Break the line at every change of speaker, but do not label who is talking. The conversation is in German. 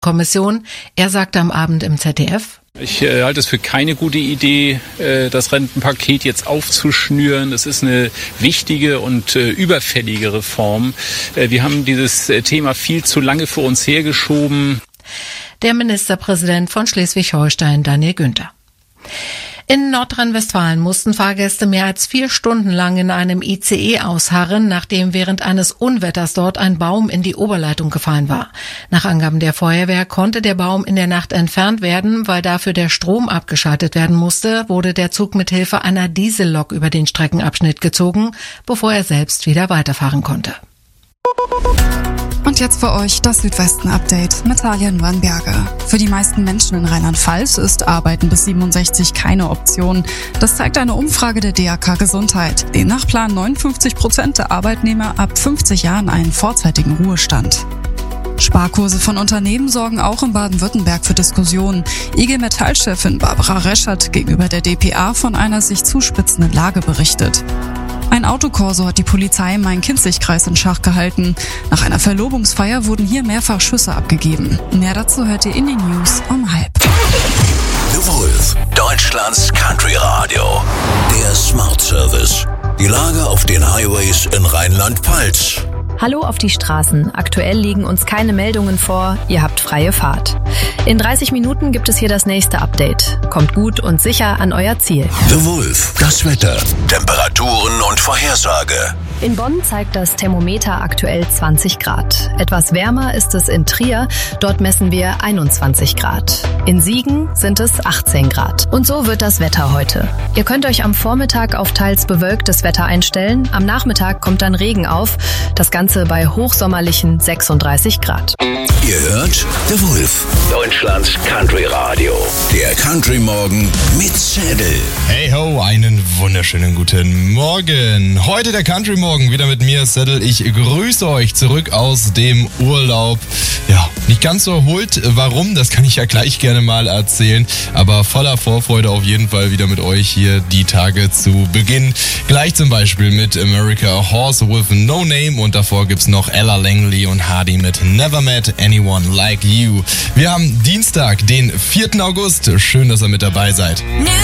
Kommission. Er sagte am Abend im ZDF:
Ich halte es für keine gute Idee, das Rentenpaket jetzt aufzuschnüren. Es ist eine wichtige und überfällige Reform. Wir haben dieses Thema viel zu lange vor uns hergeschoben.
Der Ministerpräsident von Schleswig-Holstein, Daniel Günther. In Nordrhein-Westfalen mussten Fahrgäste mehr als 4 Stunden lang in einem ICE ausharren, nachdem während eines Unwetters dort ein Baum in die Oberleitung gefallen war. Nach Angaben der Feuerwehr konnte der Baum in der Nacht entfernt werden, weil dafür der Strom abgeschaltet werden musste, wurde der Zug mit Hilfe einer Diesellok über den Streckenabschnitt gezogen, bevor er selbst wieder weiterfahren konnte.
Und jetzt für euch das Südwesten-Update mit Talia Nuernberger. Für die meisten Menschen in Rheinland-Pfalz ist Arbeiten bis 67 keine Option. Das zeigt eine Umfrage der DAK Gesundheit. Demnach planen 59% der Arbeitnehmer ab 50 Jahren einen vorzeitigen Ruhestand. Sparkurse von Unternehmen sorgen auch in Baden-Württemberg für Diskussionen. IG Metall-Chefin Barbara Resch hat gegenüber der dpa von einer sich zuspitzenden Lage berichtet. Ein Autokorso hat die Polizei im Main-Kinzig-Kreis in Schach gehalten. Nach einer Verlobungsfeier wurden hier mehrfach Schüsse abgegeben. Mehr dazu hört ihr in den News um 12:30.
The Wolf, Deutschlands Country-Radio. Der Smart Service. Die Lage auf den Highways in Rheinland-Pfalz.
Hallo auf die Straßen. Aktuell liegen uns keine Meldungen vor. Ihr habt freie Fahrt. In 30 Minuten gibt es hier das nächste Update. Kommt gut und sicher an euer Ziel.
The Wolf, das Wetter, Temperaturen und Vorhersage.
In Bonn zeigt das Thermometer aktuell 20 Grad. Etwas wärmer ist es in Trier. Dort messen wir 21 Grad. In Siegen sind es 18 Grad. Und so wird das Wetter heute. Ihr könnt euch am Vormittag auf teils bewölktes Wetter einstellen. Am Nachmittag kommt dann Regen auf. Das Ganze bei hochsommerlichen 36 Grad.
Ihr hört The Wolf, Deutschlands Country Radio. Der Country Morgen mit Zedel.
Hey ho, einen wunderschönen guten Morgen. Heute der Country Morgen wieder mit mir, Zedel. Ich grüße euch zurück aus dem Urlaub. Ja, nicht ganz so erholt. Warum? Das kann ich ja gleich gerne mal erzählen. Aber voller Vorfreude auf jeden Fall wieder mit euch hier die Tage zu Beginn. Gleich zum Beispiel mit America, a Horse with No Name und davor gibt's noch Ella Langley und Hardy mit Never Met Anyone Like You. Wir haben Dienstag, den 4. August. Schön, dass ihr mit dabei seid.